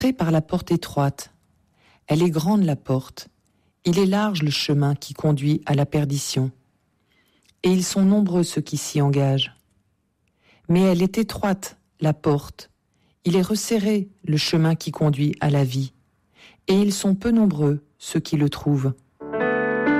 Entrez par la porte étroite. Elle est grande la porte. Il est large le chemin qui conduit à la perdition. Et ils sont nombreux ceux qui s'y engagent. Mais elle est étroite, la porte. Il est resserré le chemin qui conduit à la vie. Et ils sont peu nombreux ceux qui le trouvent.